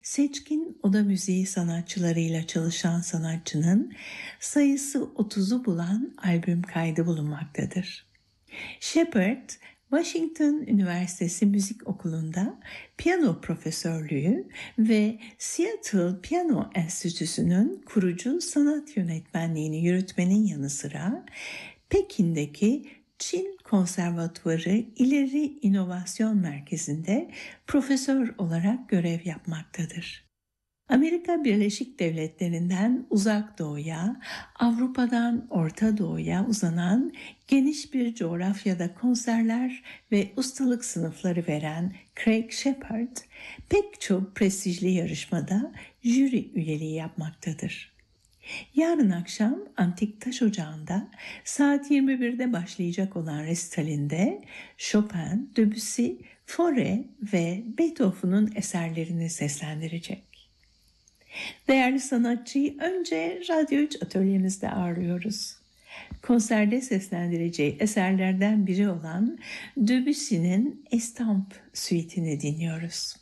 Seçkin oda müziği sanatçılarıyla çalışan sanatçının sayısı 30'u bulan albüm kaydı bulunmaktadır. Shepard, Washington Üniversitesi Müzik Okulu'nda piyano profesörlüğü ve Seattle Piyano Enstitüsü'nün kurucu sanat yönetmenliğini yürütmenin yanı sıra Pekin'deki Çin Konservatuvarı İleri İnovasyon Merkezi'nde profesör olarak görev yapmaktadır. Amerika Birleşik Devletleri'nden Uzak Doğu'ya, Avrupa'dan Orta Doğu'ya uzanan geniş bir coğrafyada konserler ve ustalık sınıfları veren Craig Shepard, pek çok prestijli yarışmada jüri üyeliği yapmaktadır. Yarın akşam Antik Taş Ocağı'nda saat 21'de başlayacak olan resitalinde Chopin, Debussy, Fauré ve Beethoven'un eserlerini seslendirecek. Değerli sanatçıyı önce Radyo 3 atölyemizde ağırlıyoruz. Konserde seslendireceği eserlerden biri olan Debussy'nin Estampe suite'ini dinliyoruz.